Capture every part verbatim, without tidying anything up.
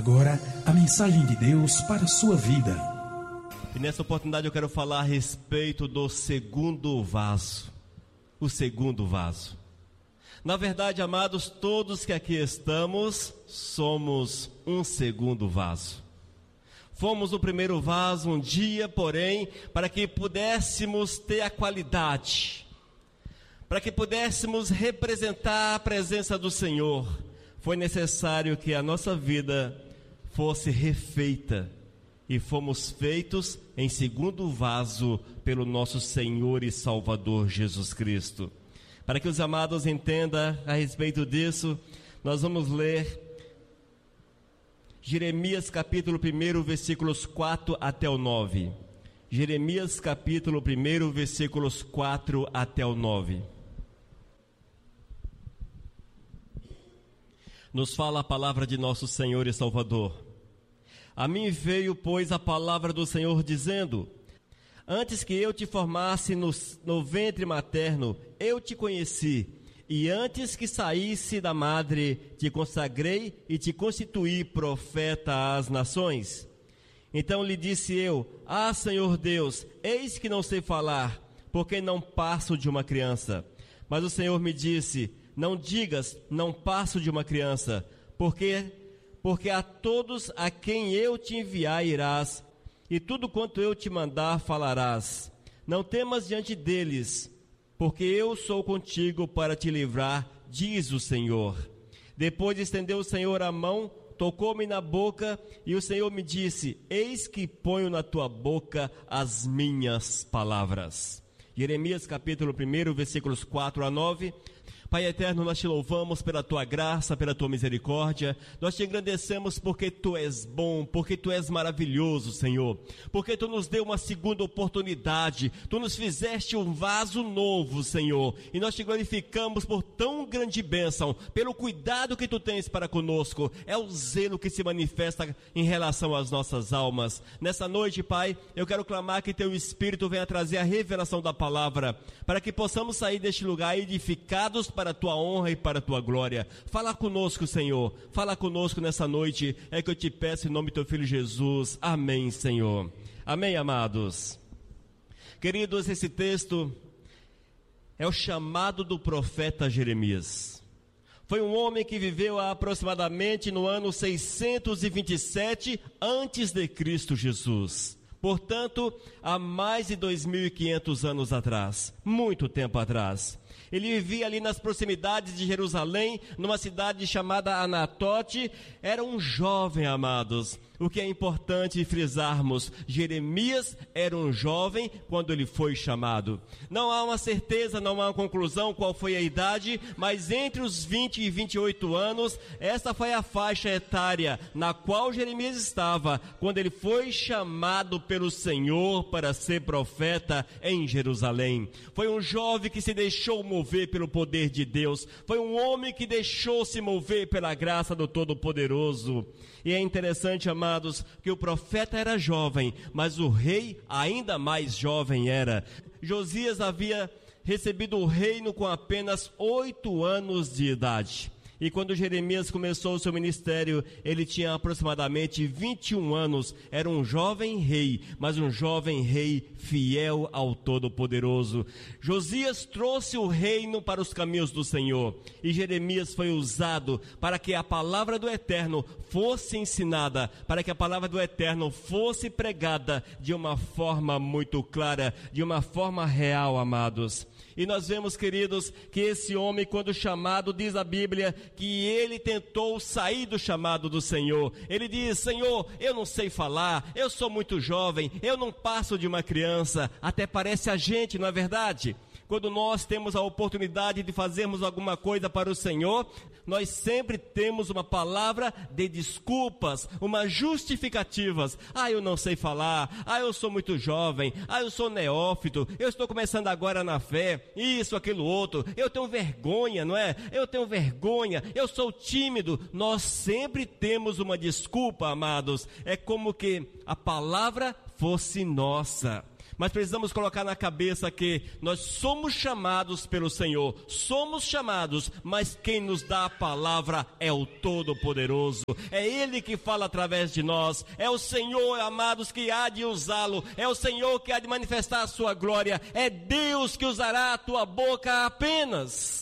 agora a mensagem de Deus para a sua vida. E nessa oportunidade eu quero falar a respeito do segundo vaso. O segundo vaso. Na verdade, amados, todos que aqui estamos somos um segundo vaso. Fomos o primeiro vaso um dia, porém, para que pudéssemos ter a qualidade, para que pudéssemos representar a presença do Senhor, foi necessário que a nossa vida fosse refeita, e fomos feitos em segundo vaso pelo nosso Senhor e Salvador Jesus Cristo. Para que os amados entendam a respeito disso, nós vamos ler Jeremias capítulo um, versículos quatro até o nove. Jeremias capítulo um, versículos quatro até o nove. Nos fala a palavra de nosso Senhor e Salvador. A mim veio, pois, a palavra do Senhor dizendo: antes que eu te formasse no, no ventre materno, eu te conheci, e antes que saísse da madre, te consagrei e te constituí profeta às nações. Então lhe disse eu: ah, Senhor Deus, eis que não sei falar, porque não passo de uma criança. Mas o Senhor me disse: não digas, não passo de uma criança, porque, porque a todos a quem eu te enviar irás, e tudo quanto eu te mandar falarás. Não temas diante deles, porque eu sou contigo para te livrar, diz o Senhor. Depois estendeu o Senhor a mão, tocou-me na boca, e o Senhor me disse: eis que ponho na tua boca as minhas palavras. Jeremias capítulo um, versículos quatro a nove. Pai eterno, nós te louvamos pela tua graça, pela tua misericórdia. Nós te agradecemos porque tu és bom, porque tu és maravilhoso, Senhor. Porque tu nos deu uma segunda oportunidade. Tu nos fizeste um vaso novo, Senhor. E nós te glorificamos por tão grande bênção, pelo cuidado que tu tens para conosco. É o zelo que se manifesta em relação às nossas almas. Nessa noite, Pai, eu quero clamar que teu Espírito venha trazer a revelação da palavra, para que possamos sair deste lugar edificados para a tua honra e para a tua glória. Fala conosco, Senhor. Fala conosco nessa noite. É que eu te peço em nome do teu Filho Jesus. Amém, Senhor. Amém, amados. Queridos, esse texto é o chamado do profeta Jeremias. Foi um homem que viveu aproximadamente no ano seiscentos e vinte e sete antes de Cristo Jesus. Portanto, há mais de dois mil e quinhentos anos atrás, muito tempo atrás. Ele vivia ali nas proximidades de Jerusalém, numa cidade chamada Anatote. Era um jovem, amados. O que é importante frisarmos: Jeremias era um jovem quando ele foi chamado. Não há uma certeza, não há uma conclusão qual foi a idade, mas entre os vinte e vinte e oito anos, essa foi a faixa etária na qual Jeremias estava quando ele foi chamado pelo Senhor para ser profeta em Jerusalém. Foi um jovem que se deixou mover pelo poder de Deus. Foi um homem que deixou-se mover pela graça do Todo-Poderoso. E é interessante, amados, que o profeta era jovem, mas o rei ainda mais jovem era. Josias havia recebido o reino com apenas oito anos de idade. E quando Jeremias começou o seu ministério, ele tinha aproximadamente vinte e um anos. Era um jovem rei, mas um jovem rei fiel ao Todo-Poderoso. Josias trouxe o reino para os caminhos do Senhor, e Jeremias foi usado para que a palavra do Eterno fosse ensinada, para que a palavra do Eterno fosse pregada de uma forma muito clara, de uma forma real, amados. E nós vemos, queridos, que esse homem, quando chamado, diz a Bíblia, que ele tentou sair do chamado do Senhor. Ele diz: Senhor, eu não sei falar, eu sou muito jovem, eu não passo de uma criança. Até parece a gente, não é verdade? Quando nós temos a oportunidade de fazermos alguma coisa para o Senhor, nós sempre temos uma palavra de desculpas, uma justificativas. Ah, eu não sei falar, ah, eu sou muito jovem, ah, eu sou neófito, eu estou começando agora na fé, isso, aquilo, outro, eu tenho vergonha, não é? Eu tenho vergonha, eu sou tímido. Nós sempre temos uma desculpa, amados. É como que a palavra fosse nossa. Mas precisamos colocar na cabeça que nós somos chamados pelo Senhor, somos chamados, mas quem nos dá a palavra é o Todo-Poderoso, é Ele que fala através de nós, é o Senhor, amados, que há de usá-lo, é o Senhor que há de manifestar a sua glória, é Deus que usará a tua boca apenas.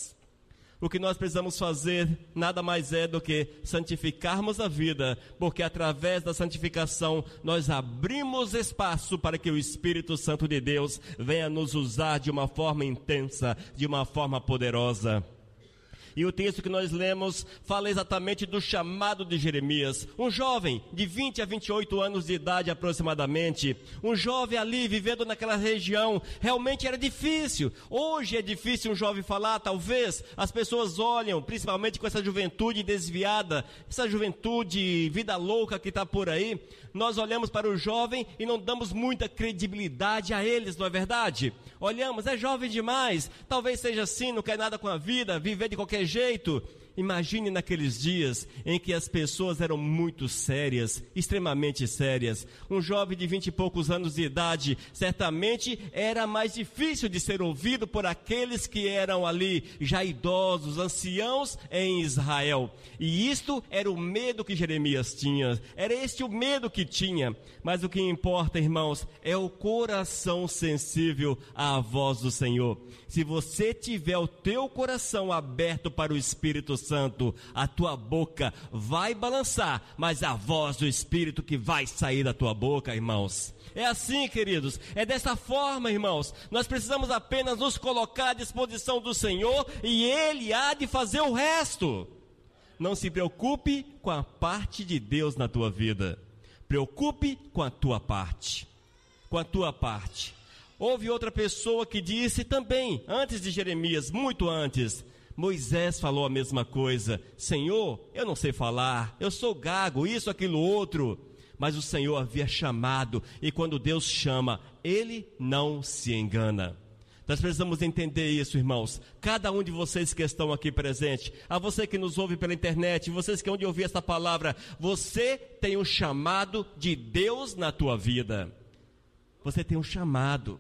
O que nós precisamos fazer nada mais é do que santificarmos a vida, porque através da santificação nós abrimos espaço para que o Espírito Santo de Deus venha nos usar de uma forma intensa, de uma forma poderosa. E o texto que nós lemos fala exatamente do chamado de Jeremias, um jovem de vinte a vinte e oito anos de idade aproximadamente, um jovem ali vivendo naquela região. Realmente era difícil. Hoje é difícil um jovem falar, talvez as pessoas olham, principalmente com essa juventude desviada, essa juventude vida louca que está por aí, nós olhamos para o jovem e não damos muita credibilidade a eles, não é verdade? Olhamos, é jovem demais, talvez seja assim, não quer nada com a vida, viver de qualquer jeito. Imagine naqueles dias em que as pessoas eram muito sérias, extremamente sérias. Um jovem de vinte e poucos anos de idade, certamente era mais difícil de ser ouvido por aqueles que eram ali já idosos, anciãos em Israel. E isto era o medo que Jeremias tinha, era este o medo que tinha. Mas o que importa, irmãos, é o coração sensível à voz do Senhor. Se você tiver o teu coração aberto para o Espírito Santo, a tua boca vai balançar, mas a voz do Espírito que vai sair da tua boca, irmãos. É assim, queridos, é dessa forma, irmãos. Nós precisamos apenas nos colocar à disposição do Senhor e Ele há de fazer o resto. Não se preocupe com a parte de Deus na tua vida. Preocupe com a tua parte. Com a tua parte. Houve outra pessoa que disse também, antes de Jeremias, muito antes, Moisés falou a mesma coisa. Senhor, eu não sei falar, eu sou gago, isso, aquilo, outro. Mas o Senhor havia chamado, e quando Deus chama, Ele não se engana. Nós precisamos entender isso, irmãos. Cada um de vocês que estão aqui presentes, a você que nos ouve pela internet, vocês que hão de ouvir essa palavra, você tem um chamado de Deus na tua vida. Você tem um chamado.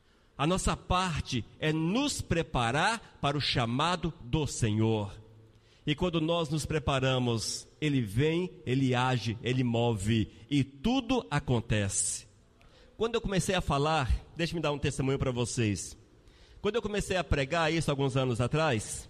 A nossa parte é nos preparar para o chamado do Senhor. E quando nós nos preparamos, Ele vem, Ele age, Ele move e tudo acontece. Quando eu comecei a falar, deixe-me dar um testemunho para vocês. Quando eu comecei a pregar isso alguns anos atrás,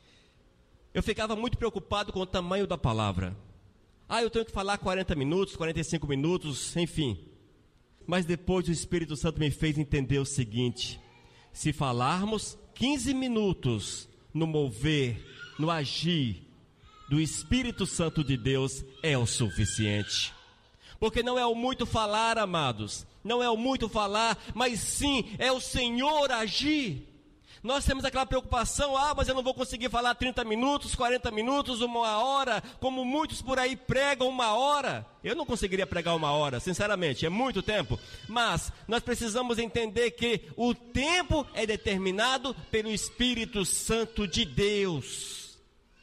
eu ficava muito preocupado com o tamanho da palavra. Ah, eu tenho que falar quarenta minutos, quarenta e cinco minutos, enfim. Mas depois o Espírito Santo me fez entender o seguinte: se falarmos quinze minutos no mover, no agir do Espírito Santo de Deus, é o suficiente. Porque não é o muito falar, amados, não é o muito falar, mas sim é o Senhor agir. Nós temos aquela preocupação, ah, mas eu não vou conseguir falar trinta minutos, quarenta minutos, uma hora, como muitos por aí pregam uma hora. Eu não conseguiria pregar uma hora, sinceramente, é muito tempo. Mas nós precisamos entender que o tempo é determinado pelo Espírito Santo de Deus.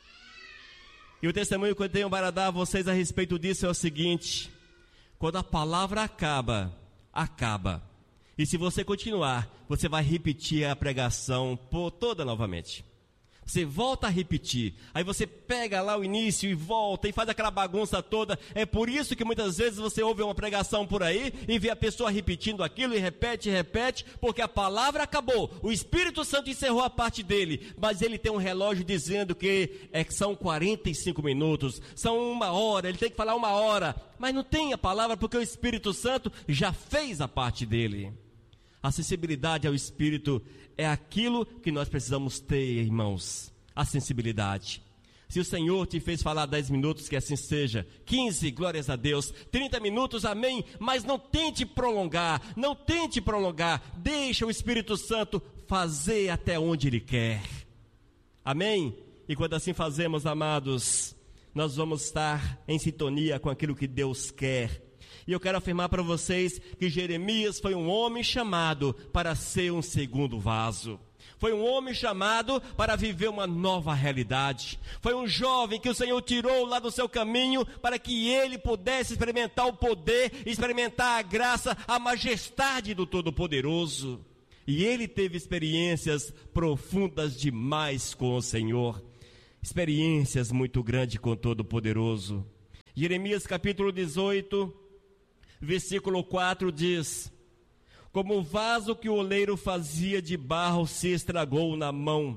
E o testemunho que eu tenho para dar a vocês a respeito disso é o seguinte: quando a palavra acaba, acaba. E se você continuar, você vai repetir a pregação por toda novamente. Você volta a repetir, aí você pega lá o início e volta e faz aquela bagunça toda. É por isso que muitas vezes você ouve uma pregação por aí e vê a pessoa repetindo aquilo e repete e repete, porque a palavra acabou, o Espírito Santo encerrou a parte dele, mas ele tem um relógio dizendo que, é, que são quarenta e cinco minutos, são uma hora, ele tem que falar uma hora, mas não tem a palavra porque o Espírito Santo já fez a parte dele. A sensibilidade ao Espírito é aquilo que nós precisamos ter, irmãos. A sensibilidade. Se o Senhor te fez falar dez minutos, que assim seja. quinze, glórias a Deus. trinta minutos, amém. Mas não tente prolongar, não tente prolongar. Deixa o Espírito Santo fazer até onde Ele quer. Amém? E quando assim fazemos, amados, nós vamos estar em sintonia com aquilo que Deus quer. E eu quero afirmar para vocês que Jeremias foi um homem chamado para ser um segundo vaso. Foi um homem chamado para viver uma nova realidade. Foi um jovem que o Senhor tirou lá do seu caminho para que ele pudesse experimentar o poder, experimentar a graça, a majestade do Todo-Poderoso. E ele teve experiências profundas demais com o Senhor. Experiências muito grandes com o Todo-Poderoso. Jeremias capítulo dezoito, versículo quatro diz: como o vaso que o oleiro fazia de barro se estragou na mão,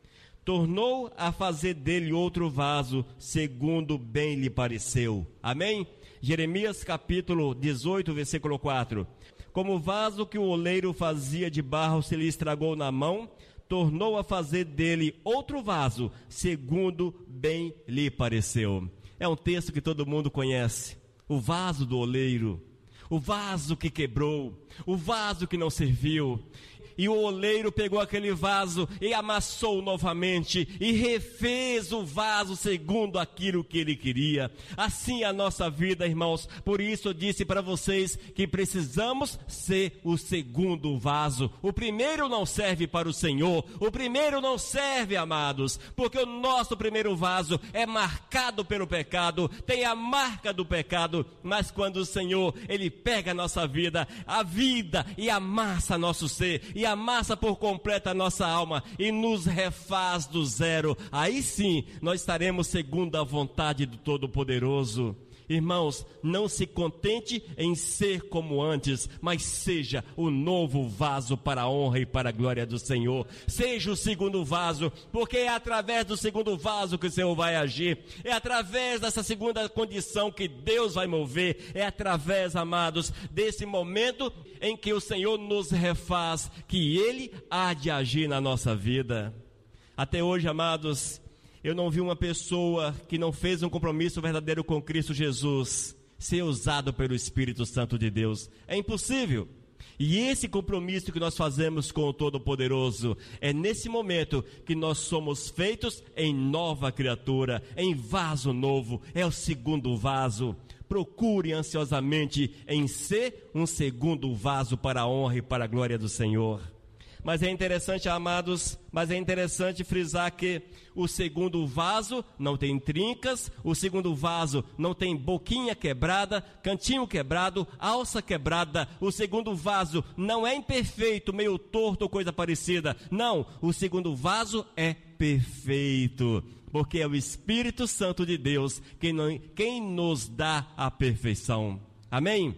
tornou a fazer dele outro vaso, segundo bem lhe pareceu. Amém? Jeremias capítulo dezoito, versículo quatro. Como o vaso que o oleiro fazia de barro se lhe estragou na mão, tornou a fazer dele outro vaso, segundo bem lhe pareceu. É um texto que todo mundo conhece. O vaso do oleiro. O vaso que quebrou, o vaso que não serviu. E o oleiro pegou aquele vaso e amassou novamente e refez o vaso segundo aquilo que ele queria. Assim é a nossa vida, irmãos. Por isso eu disse para vocês que precisamos ser o segundo vaso. O primeiro não serve para o Senhor. O primeiro não serve, amados, porque o nosso primeiro vaso é marcado pelo pecado, tem a marca do pecado. Mas quando o Senhor, Ele pega a nossa vida, a vida e amassa nosso ser, e amassa por completo a nossa alma e nos refaz do zero, aí sim nós estaremos segundo a vontade do Todo-Poderoso. Irmãos, não se contente em ser como antes, mas seja o novo vaso para a honra e para a glória do Senhor. Seja o segundo vaso, porque é através do segundo vaso que o Senhor vai agir. É através dessa segunda condição que Deus vai mover. É através, amados, desse momento em que o Senhor nos refaz, que Ele há de agir na nossa vida. Até hoje, amados, eu não vi uma pessoa que não fez um compromisso verdadeiro com Cristo Jesus ser usado pelo Espírito Santo de Deus. É impossível. E esse compromisso que nós fazemos com o Todo-Poderoso, é nesse momento que nós somos feitos em nova criatura, em vaso novo. É o segundo vaso. Procure ansiosamente em ser um segundo vaso para a honra e para a glória do Senhor. Mas é interessante, amados, mas é interessante frisar que o segundo vaso não tem trincas, o segundo vaso não tem boquinha quebrada, cantinho quebrado, alça quebrada. O segundo vaso não é imperfeito, meio torto ou coisa parecida. Não, o segundo vaso é perfeito, porque é o Espírito Santo de Deus quem, não, quem nos dá a perfeição. Amém?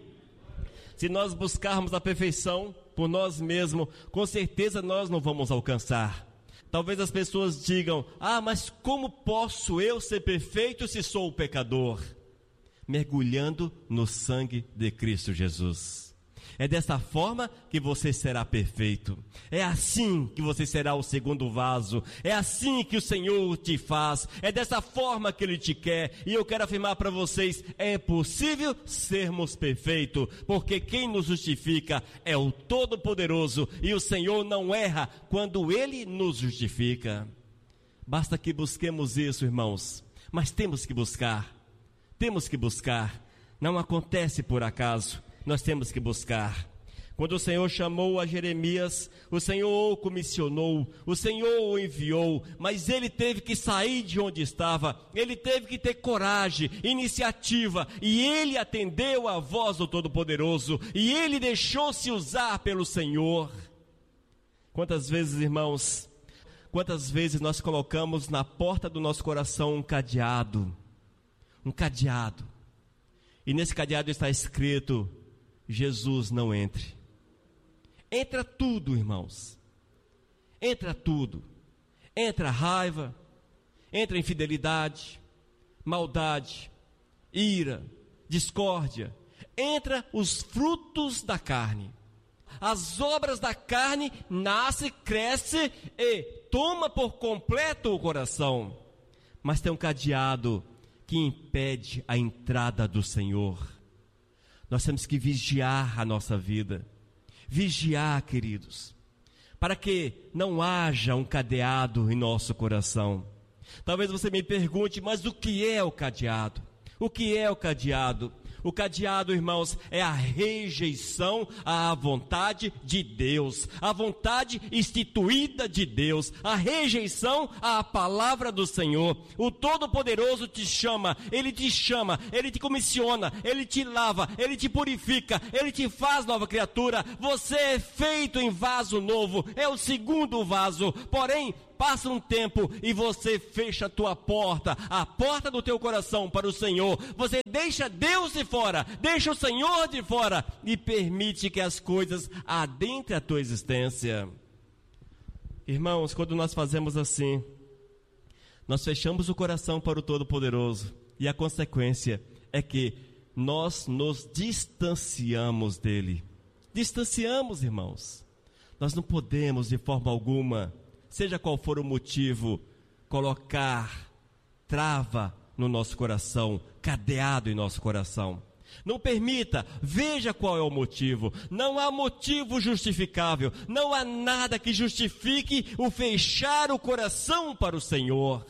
Se nós buscarmos a perfeição por nós mesmos, com certeza nós não vamos alcançar. Talvez as pessoas digam: ah, mas como posso eu ser perfeito se sou o pecador? Mergulhando no sangue de Cristo Jesus. É dessa forma que você será perfeito. É assim que você será o segundo vaso. É assim que o Senhor te faz. É dessa forma que Ele te quer. E eu quero afirmar para vocês: é possível sermos perfeitos, porque quem nos justifica é o Todo-Poderoso. E o Senhor não erra quando Ele nos justifica. Basta que busquemos isso, irmãos. Mas temos que buscar. Temos que buscar. Não acontece por acaso. Nós temos que buscar. Quando o Senhor chamou a Jeremias, o Senhor o comissionou, o Senhor o enviou, mas ele teve que sair de onde estava, ele teve que ter coragem, iniciativa, e ele atendeu à voz do Todo-Poderoso, e ele deixou-se usar pelo Senhor. Quantas vezes, irmãos, quantas vezes nós colocamos na porta do nosso coração um cadeado, um cadeado, e nesse cadeado está escrito: Jesus não entre. Entra tudo, irmãos. Entra tudo. Entra raiva, entra infidelidade, maldade, ira, discórdia. Entra os frutos da carne. As obras da carne nasce, cresce e toma por completo o coração. Mas tem um cadeado que impede a entrada do Senhor. Nós temos que vigiar a nossa vida. Vigiar, queridos, para que não haja um cadeado em nosso coração. Talvez você me pergunte: mas o que é o cadeado? O que é o cadeado? O cadeado, irmãos, é a rejeição à vontade de Deus, a vontade instituída de Deus, a rejeição à palavra do Senhor. O Todo-Poderoso te chama, Ele te chama, Ele te comissiona, Ele te lava, Ele te purifica, Ele te faz nova criatura. Você é feito em vaso novo, é o segundo vaso. Porém, passa um tempo e você fecha a tua porta, a porta do teu coração para o Senhor. Você deixa Deus de fora, deixa o Senhor de fora e permite que as coisas adentrem a tua existência. Irmãos, quando nós fazemos assim, nós fechamos o coração para o Todo-Poderoso e a consequência é que nós nos distanciamos dele. Distanciamos, irmãos. Nós não podemos de forma alguma, seja qual for o motivo, colocar trava no nosso coração, cadeado em nosso coração. Não permita, veja qual é o motivo. Não há motivo justificável, não há nada que justifique o fechar o coração para o Senhor.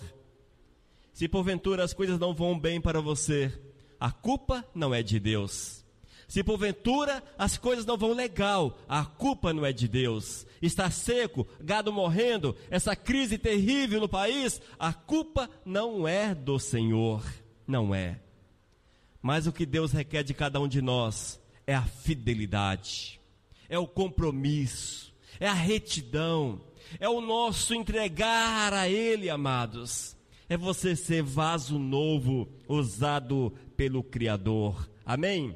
Se porventura as coisas não vão bem para você, a culpa não é de Deus. Se porventura as coisas não vão legal, a culpa não é de Deus. Está seco, gado morrendo, essa crise terrível no país, a culpa não é do Senhor, não é. Mas o que Deus requer de cada um de nós é a fidelidade, é o compromisso, é a retidão, é o nosso entregar a Ele, amados. É você ser vaso novo, usado pelo Criador. Amém?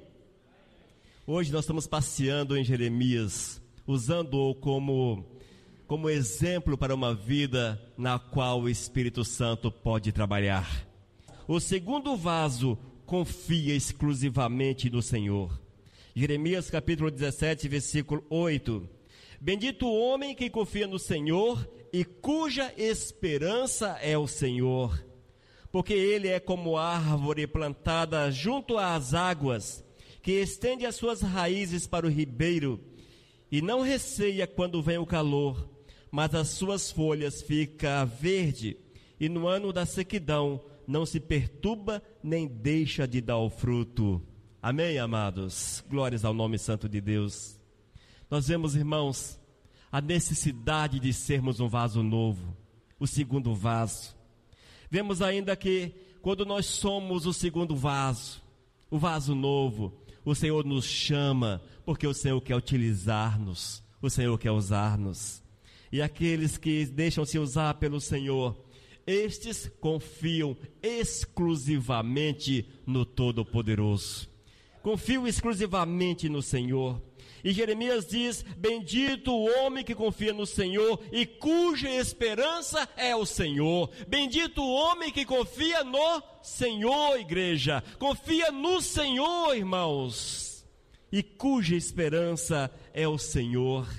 Hoje nós estamos passeando em Jeremias, usando-o como, como exemplo para uma vida na qual o Espírito Santo pode trabalhar. O segundo vaso confia exclusivamente no Senhor. Jeremias capítulo dezessete, versículo oito. Bendito o homem que confia no Senhor e cuja esperança é o Senhor, porque ele é como árvore plantada junto às águas, que estende as suas raízes para o ribeiro, e não receia quando vem o calor, mas as suas folhas ficam verde, e no ano da sequidão não se perturba, nem deixa de dar o fruto. Amém, amados? Glórias ao nome santo de Deus. Nós vemos, irmãos, a necessidade de sermos um vaso novo, o segundo vaso. Vemos ainda que quando nós somos o segundo vaso, o vaso novo, o Senhor nos chama, porque o Senhor quer utilizar-nos, o Senhor quer usar-nos. E aqueles que deixam-se usar pelo Senhor, estes confiam exclusivamente no Todo-Poderoso. Confiam exclusivamente no Senhor. E Jeremias diz: bendito o homem que confia no Senhor e cuja esperança é o Senhor. Bendito o homem que confia no Senhor, igreja. Confia no Senhor, irmãos, e cuja esperança é o Senhor.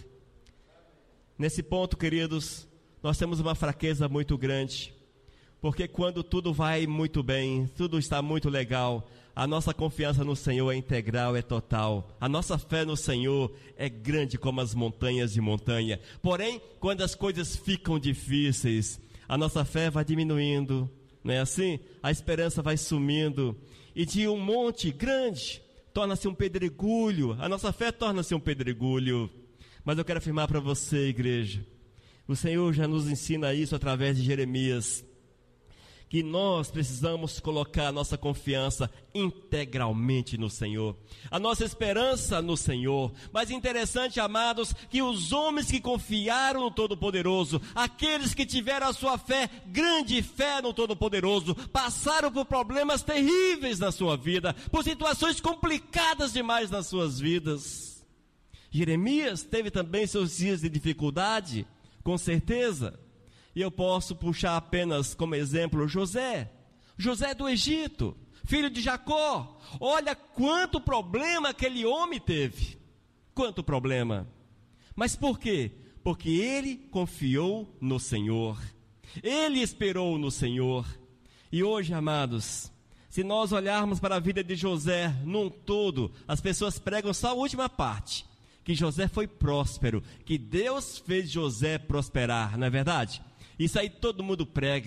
Nesse ponto, queridos, nós temos uma fraqueza muito grande, porque quando tudo vai muito bem, tudo está muito legal, a nossa confiança no Senhor é integral, é total. A nossa fé no Senhor é grande como as montanhas de montanha. Porém, quando as coisas ficam difíceis, a nossa fé vai diminuindo, não é assim? A esperança vai sumindo, e de um monte grande, torna-se um pedregulho. A nossa fé torna-se um pedregulho. Mas eu quero afirmar para você, igreja, o Senhor já nos ensina isso através de Jeremias, que nós precisamos colocar a nossa confiança integralmente no Senhor, a nossa esperança no Senhor. Mas interessante, amados, que os homens que confiaram no Todo-Poderoso, aqueles que tiveram a sua fé, grande fé no Todo-Poderoso, passaram por problemas terríveis na sua vida, por situações complicadas demais nas suas vidas. Jeremias teve também seus dias de dificuldade, com certeza. E eu posso puxar apenas como exemplo José, José do Egito, filho de Jacó. Olha quanto problema aquele homem teve, quanto problema. Mas por quê? Porque ele confiou no Senhor, ele esperou no Senhor. E hoje, amados, se nós olharmos para a vida de José num todo, as pessoas pregam só a última parte, que José foi próspero, que Deus fez José prosperar, não é verdade? Isso aí todo mundo prega.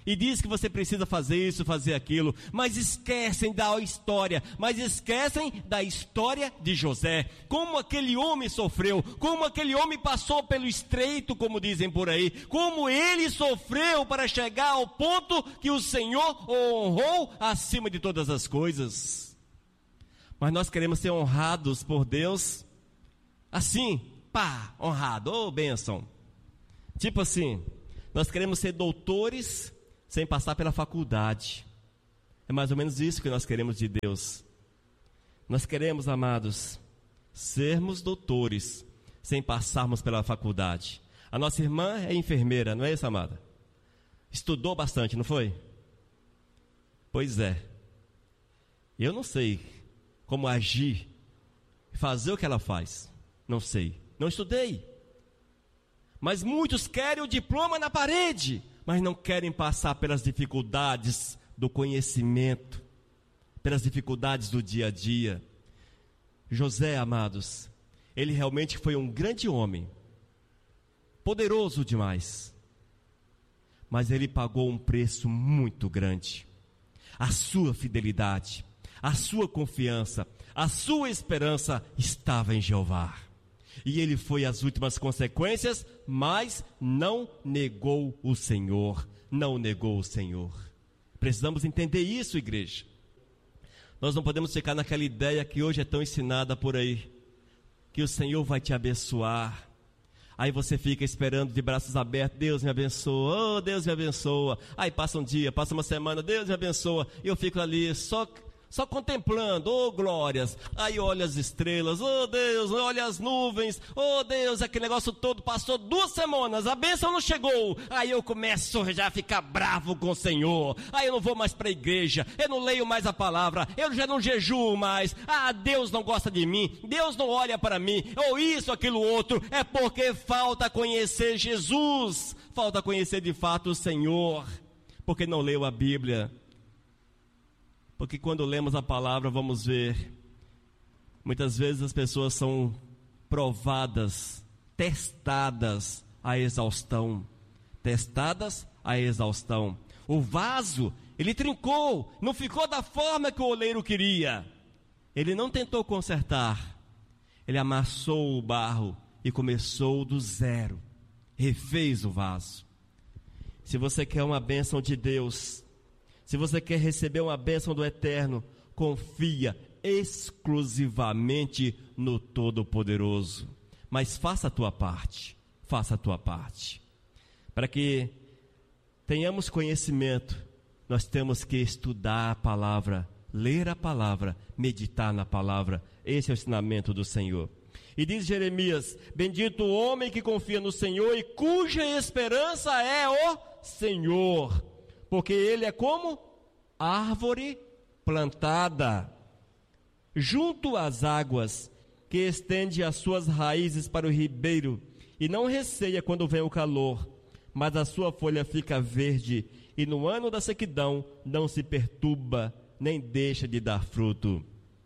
e diz que você precisa fazer isso, fazer aquilo, mas esquecem da história, mas esquecem da história de José, como aquele homem sofreu, como aquele homem passou pelo estreito, como dizem por aí, como ele sofreu para chegar ao ponto que o Senhor o honrou acima de todas as coisas. Mas nós queremos ser honrados por Deus, assim, pá, honrado, ô bênção, tipo assim, nós queremos ser doutores sem passar pela faculdade. É mais ou menos isso que nós queremos de Deus. Nós queremos, amados, sermos doutores sem passarmos pela faculdade. A nossa irmã é enfermeira, não é isso, amada? Estudou bastante, não foi? Pois é. Eu não sei como agir, fazer o que ela faz. Não sei. Não estudei. Mas muitos querem o diploma na parede, mas não querem passar pelas dificuldades do conhecimento, pelas dificuldades do dia a dia. José, amados, ele realmente foi um grande homem, poderoso demais, mas ele pagou um preço muito grande. A sua fidelidade, a sua confiança, a sua esperança estava em Jeová. E ele foi às últimas consequências, mas não negou o Senhor, não negou o Senhor. Precisamos entender isso, igreja. Nós não podemos ficar naquela ideia que hoje é tão ensinada por aí, que o Senhor vai te abençoar. Aí você fica esperando de braços abertos, Deus me abençoa, oh, Deus me abençoa. Aí passa um dia, passa uma semana, Deus me abençoa. E eu fico ali só... Só contemplando, oh glórias, aí olha as estrelas, oh Deus, olha as nuvens, oh Deus, aquele negócio todo, passou duas semanas, a bênção não chegou, aí eu começo já a ficar bravo com o Senhor, aí eu não vou mais para a igreja, eu não leio mais a palavra, eu já não jejuo mais, ah Deus não gosta de mim, Deus não olha para mim, ou isso, aquilo, outro, é porque falta conhecer Jesus, falta conhecer de fato o Senhor, porque não leu a Bíblia. Porque quando lemos a palavra, vamos ver, muitas vezes as pessoas são provadas, testadas à exaustão, testadas à exaustão. O vaso, ele trincou, não ficou da forma que o oleiro queria. Ele não tentou consertar, ele amassou o barro e começou do zero, refez o vaso. Se você quer uma bênção de Deus, se você quer receber uma bênção do Eterno, confia exclusivamente no Todo-Poderoso. Mas faça a tua parte, faça a tua parte. Para que tenhamos conhecimento, nós temos que estudar a palavra, ler a palavra, meditar na palavra. Esse é o ensinamento do Senhor. E diz Jeremias, bendito o homem que confia no Senhor e cuja esperança é o Senhor. Porque ele é como árvore plantada junto às águas, que estende as suas raízes para o ribeiro, e não receia quando vem o calor, mas a sua folha fica verde, e no ano da sequidão não se perturba, nem deixa de dar fruto.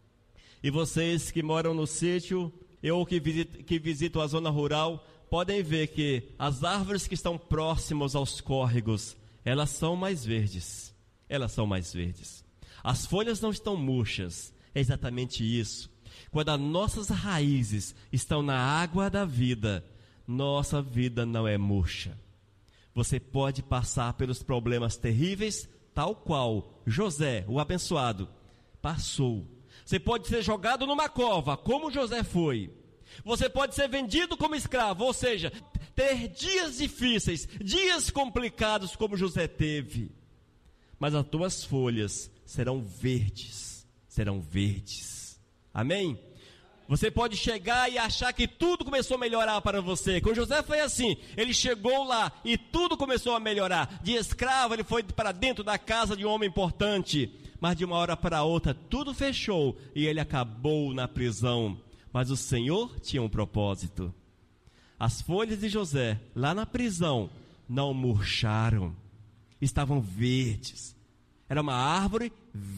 E vocês que moram no sítio, ou que visitam, que visitam a zona rural, podem ver que as árvores que estão próximas aos córregos, elas são mais verdes, elas são mais verdes. As folhas não estão murchas, é exatamente isso. Quando as nossas raízes estão na água da vida, nossa vida não é murcha. Você pode passar pelos problemas terríveis, tal qual José, o abençoado, passou. Você pode ser jogado numa cova, como José foi. Você pode ser vendido como escravo, ou seja, ter dias difíceis, dias complicados como José teve, mas as tuas folhas serão verdes, serão verdes, amém? Você pode chegar e achar que tudo começou a melhorar para você. Com José foi assim, ele chegou lá e tudo começou a melhorar. De escravo ele foi para dentro da casa de um homem importante, mas de uma hora para outra tudo fechou e ele acabou na prisão. Mas o Senhor tinha um propósito. As folhas de José, lá na prisão, não murcharam. Estavam verdes. Era uma árvore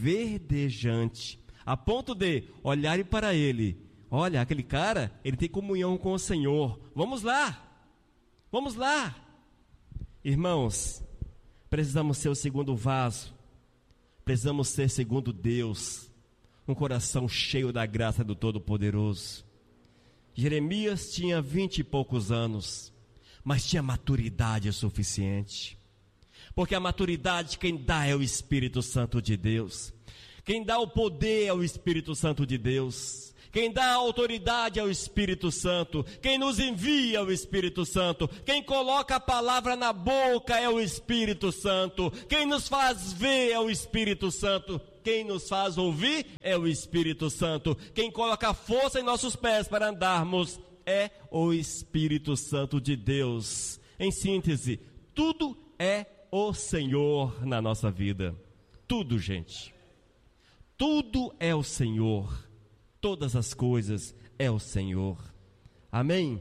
verdejante. A ponto de olharem para ele. Olha, aquele cara, ele tem comunhão com o Senhor. Vamos lá. Vamos lá. Irmãos, Precisamos ser o segundo vaso. Precisamos ser segundo Deus. Um coração cheio da graça do Todo-Poderoso. Jeremias tinha vinte e poucos anos, mas tinha maturidade suficiente. Porque a maturidade quem dá é o Espírito Santo de Deus. Quem dá o poder é o Espírito Santo de Deus. Quem dá a autoridade é o Espírito Santo. Quem nos envia é o Espírito Santo. Quem coloca a palavra na boca é o Espírito Santo. Quem nos faz ver é o Espírito Santo. Quem nos faz ouvir é o Espírito Santo. Quem coloca força em nossos pés para andarmos é o Espírito Santo de Deus. Em síntese, tudo é o Senhor na nossa vida. Tudo, gente. Tudo é o Senhor. Todas as coisas é o Senhor. Amém?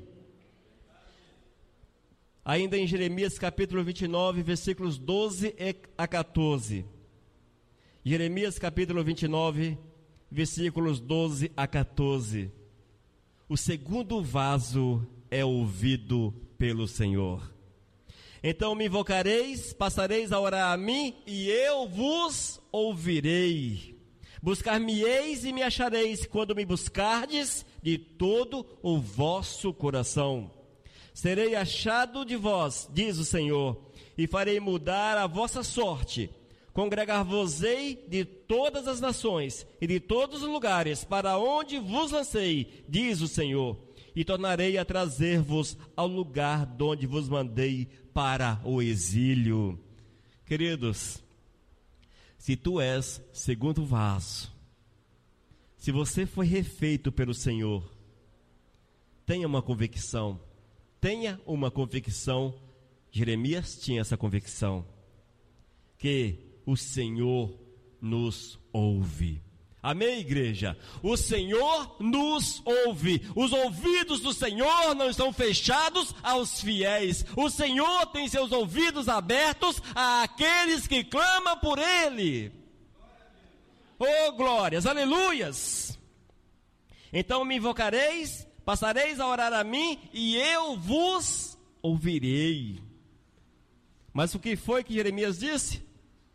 Ainda em Jeremias capítulo vinte e nove, versículos doze a quatorze. Jeremias capítulo vinte e nove, versículos doze a quatorze. O segundo vaso é ouvido pelo Senhor. Então me invocareis, passareis a orar a mim, e eu vos ouvirei. Buscar-me-eis e me achareis, quando me buscardes de todo o vosso coração. Serei achado de vós, diz o Senhor, e farei mudar a vossa sorte. Congregar-vos-ei de todas as nações e de todos os lugares para onde vos lancei, diz o Senhor, e tornarei a trazer-vos ao lugar de onde vos mandei para o exílio. Queridos, se tu és segundo vaso, se você foi refeito pelo Senhor, tenha uma convicção, tenha uma convicção. Jeremias tinha essa convicção, que o Senhor nos ouve. Amém, igreja? O Senhor nos ouve. Os ouvidos do Senhor não estão fechados aos fiéis. O Senhor tem seus ouvidos abertos àqueles que clamam por Ele. Oh, glórias, aleluias! Então me invocareis, passareis a orar a mim, e eu vos ouvirei. Mas o que foi que Jeremias disse?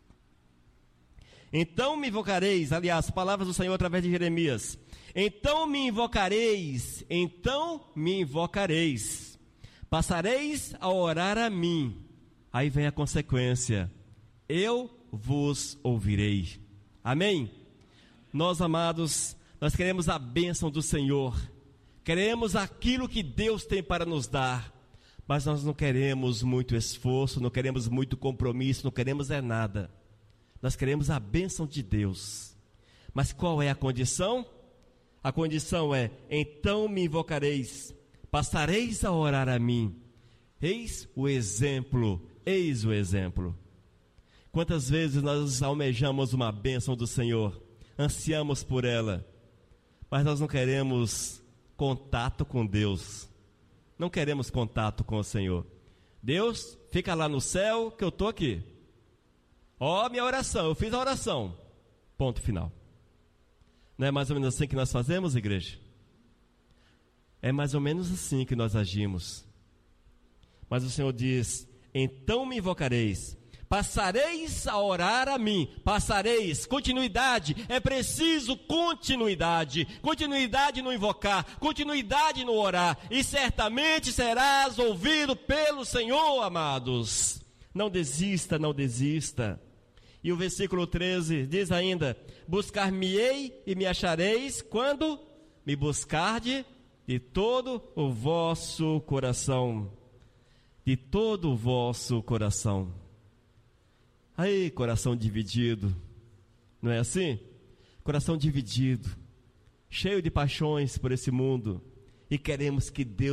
Então me invocareis, aliás, palavras do Senhor através de Jeremias. Então me invocareis, então me invocareis. Passareis a orar a mim. Aí vem a consequência. Eu vos ouvirei. Amém? Nós, amados, nós queremos a bênção do Senhor. Queremos aquilo que Deus tem para nos dar. Mas nós não queremos muito esforço, não queremos muito compromisso, não queremos é nada. Nós queremos a bênção de Deus. Mas qual é a condição? A condição é: então me invocareis, passareis a orar a mim. Eis o exemplo, eis o exemplo. Quantas vezes nós almejamos uma bênção do Senhor, ansiamos por ela, mas nós não queremos contato com Deus. Não queremos contato com o Senhor. Deus, fica lá no céu que eu estou aqui. Ó, oh, minha oração, eu fiz a oração. Ponto final. Não é mais ou menos assim que nós fazemos, igreja? É mais ou menos assim que nós agimos. Mas o Senhor diz: então me invocareis, passareis a orar a mim. Passareis, continuidade, é preciso continuidade. Continuidade no invocar, continuidade no orar. E certamente serás ouvido pelo Senhor, amados. Não desista, não desista. E o versículo treze diz ainda: buscar-me-ei e me achareis, quando me buscarde de todo o vosso coração. De todo o vosso coração. Aí, coração dividido, não é assim? Coração dividido, cheio de paixões por esse mundo, e queremos que Deus